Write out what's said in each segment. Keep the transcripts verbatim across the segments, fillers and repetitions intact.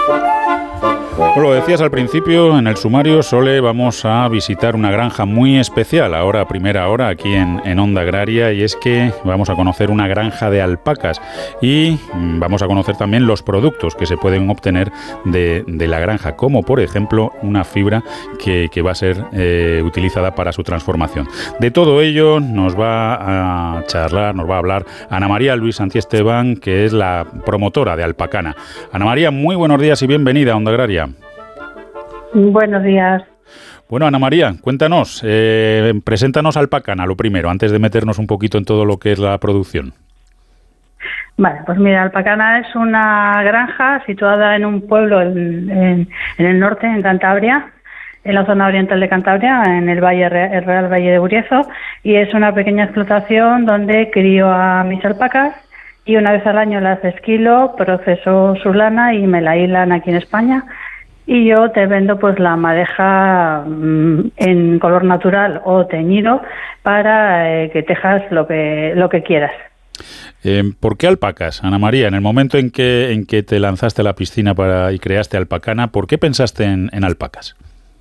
Bueno, lo decías al principio, en el sumario, Sole, vamos a visitar una granja muy especial, ahora a primera hora, aquí en, en Onda Agraria, y es que vamos a conocer una granja de alpacas y mmm, vamos a conocer también los productos que se pueden obtener de, de la granja, como por ejemplo una fibra que, que va a ser eh, utilizada para su transformación. De todo ello nos va a charlar, nos va a hablar Ana María Luis Santiesteban, que es la promotora de Alpacana. Ana María, muy buenos días y bienvenida a Onda Agraria. Buenos días. Bueno, Ana María, cuéntanos, eh, preséntanos Alpacana, lo primero, antes de meternos un poquito en todo lo que es la producción. Vale, pues mira, Alpacana es una granja situada en un pueblo en, en, en el norte, en Cantabria, en la zona oriental de Cantabria, en el Valle el Real Valle de Buriezo, y es una pequeña explotación donde crío a mis alpacas y una vez al año las esquilo, proceso su lana y me la hilan aquí en España. Y yo te vendo pues la madeja mmm, en color natural o teñido para eh, que tejas lo que lo que quieras. Eh, ¿Por qué alpacas, Ana María? En el momento en que en que te lanzaste a la piscina para y creaste Alpacana, ¿por qué pensaste en, en alpacas?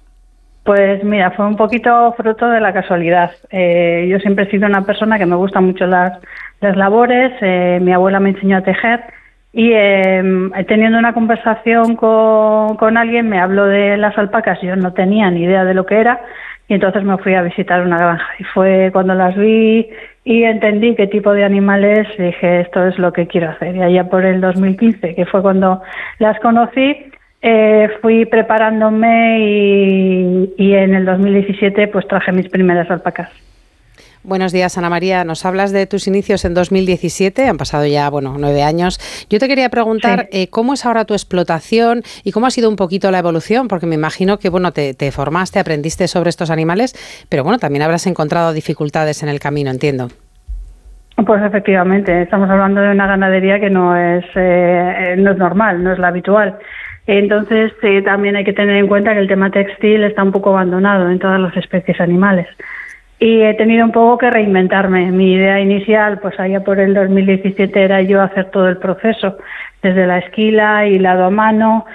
Pues mira, fue un poquito fruto de la casualidad. Eh, yo siempre he sido una persona que me gustan mucho las, las labores. Eh, mi abuela me enseñó a tejer. Y eh, teniendo una conversación con, con alguien me habló de las alpacas, yo no tenía ni idea de lo que era y entonces me fui a visitar una granja y fue cuando las vi y entendí qué tipo de animales, dije esto es lo que quiero hacer. Y allá por el dos mil quince, que fue cuando las conocí, eh, fui preparándome y, y en el dos mil diecisiete pues traje mis primeras alpacas. Buenos días, Ana María. Nos hablas de tus inicios en dos mil diecisiete, han pasado ya, bueno, nueve años. Yo te quería preguntar sí. eh, cómo es ahora tu explotación y cómo ha sido un poquito la evolución, porque me imagino que, bueno, te, te formaste, aprendiste sobre estos animales, pero bueno, también habrás encontrado dificultades en el camino, entiendo. Pues efectivamente, estamos hablando de una ganadería que no es, eh, no es normal, no es la habitual. Entonces, eh, también hay que tener en cuenta que el tema textil está un poco abandonado en todas las especies animales. Y he tenido un poco que reinventarme. Mi idea inicial, pues allá por el dos mil diecisiete, era yo hacer todo el proceso, desde la esquila, hilado a mano,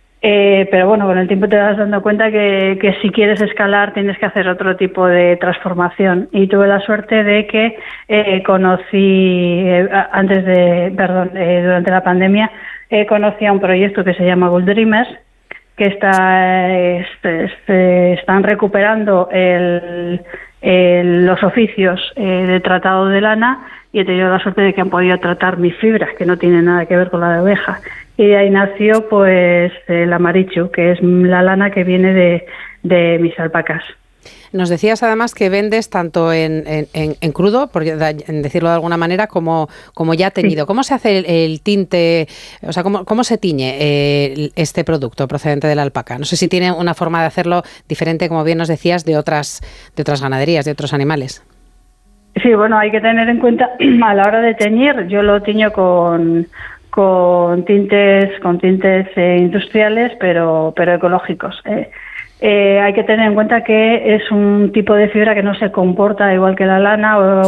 eh, pero bueno, con el tiempo te vas dando cuenta que, que si quieres escalar tienes que hacer otro tipo de transformación. Y tuve la suerte de que eh, conocí, eh, antes de, perdón, eh, durante la pandemia, eh, conocí a un proyecto que se llama Gold Dreamers, que está, este, este, están recuperando el... Eh, los oficios eh, de tratado de lana y he tenido la suerte de que han podido tratar mis fibras, que no tienen nada que ver con la de oveja. Y de ahí nació pues el amarichu, que es la lana que viene de, de mis alpacas. Nos decías además que vendes tanto en, en, en crudo, por decirlo de alguna manera, como, como ya teñido. Sí. ¿Cómo se hace el, el tinte, o sea, cómo, cómo se tiñe eh, este producto procedente de la alpaca? No sé si tiene una forma de hacerlo diferente, como bien nos decías, de otras, de otras ganaderías, de otros animales. Sí, bueno, hay que tener en cuenta a la hora de teñir, yo lo tiño con, con tintes, con tintes eh, industriales, pero, pero ecológicos. Eh. Eh, hay que tener en cuenta que es un tipo de fibra que no se comporta igual que la lana o